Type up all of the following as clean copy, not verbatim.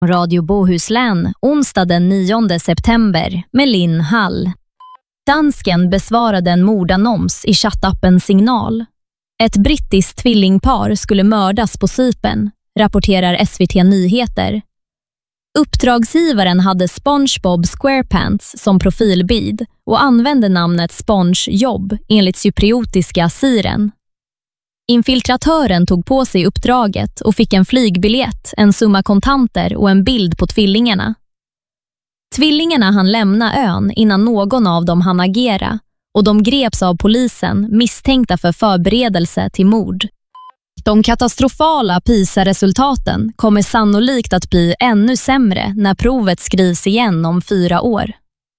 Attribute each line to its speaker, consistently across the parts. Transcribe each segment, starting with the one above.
Speaker 1: Radio Bohuslän, onsdag den 9 september med Linn Hall. Dansken besvarade en mordannons i chattappen Signal. Ett brittiskt tvillingpar skulle mördas på Cypern, rapporterar SVT Nyheter. Uppdragsgivaren hade SpongeBob SquarePants som profilbild och använde namnet SpongeJob enligt cypriotiska Siren. Infiltratören tog på sig uppdraget och fick en flygbiljett, en summa kontanter och en bild på tvillingarna. Tvillingarna hann lämna ön innan någon av dem hann agera och de greps av polisen misstänkta för förberedelse till mord. De katastrofala PISA-resultaten kommer sannolikt att bli ännu sämre när provet skrivs igen om 4 år.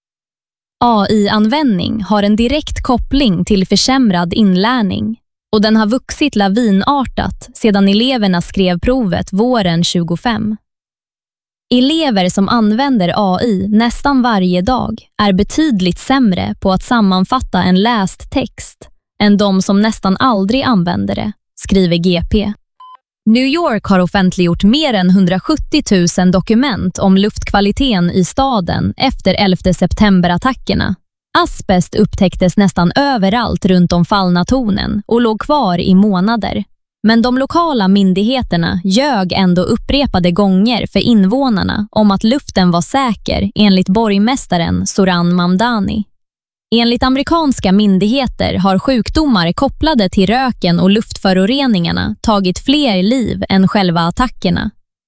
Speaker 1: AI-användning har en direkt koppling till försämrad inlärning och den har vuxit lavinartat sedan eleverna skrev provet våren 2025. Elever som använder AI nästan varje dag är betydligt sämre på att sammanfatta en läst text än de som nästan aldrig använder det, skriver GP. New York har offentliggjort mer än 170 000 dokument om luftkvaliteten i staden efter 11 september-attackerna. Asbest upptäcktes nästan överallt runt om fallna tornen och låg kvar i månader. Men de lokala myndigheterna ljög ändå upprepade gånger för invånarna om att luften var säker enligt borgmästaren Zoran Mamdani. Enligt amerikanska myndigheter har sjukdomar kopplade till röken och luftföroreningarna tagit fler liv än själva attackerna.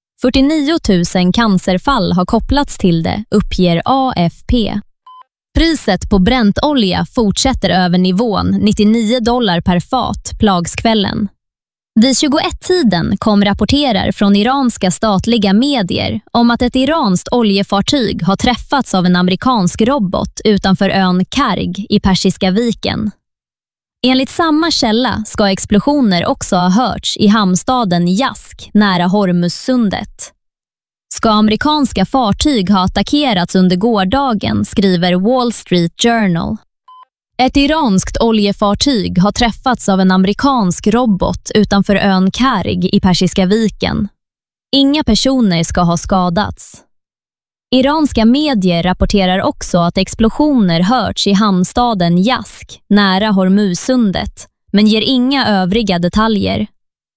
Speaker 1: 49 000 cancerfall har kopplats till det, uppger AFP. Priset på bräntolja fortsätter över nivån $99 per fat plagskvällen. Vid 21-tiden kom rapporterar från iranska statliga medier om att ett iranskt oljefartyg har träffats av en amerikansk robot utanför ön Karg i Persiska viken. Enligt samma källa ska explosioner också ha hörts i hamnstaden Yask nära Hormuzsundet. Ska amerikanska fartyg ha attackerats under gårdagen, skriver Wall Street Journal. Ett iranskt oljefartyg har träffats av en amerikansk robot utanför ön Karg i Persiska viken. Inga personer ska ha skadats. Iranska medier rapporterar också att explosioner hörts i hamnstaden Yask nära Hormuzsundet, men ger inga övriga detaljer.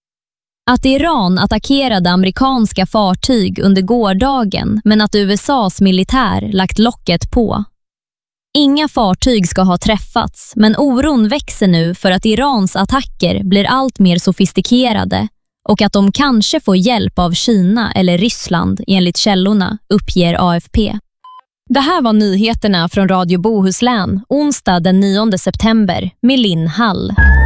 Speaker 1: Att Iran attackerade amerikanska fartyg under gårdagen men att USAs militär lagt locket på. Inga fartyg ska ha träffats, men oron växer nu för att Irans attacker blir allt mer sofistikerade och att de kanske får hjälp av Kina eller Ryssland enligt källorna, uppger AFP. Det här var nyheterna från Radio Bohuslän, onsdag den 9 september med Linn Hall.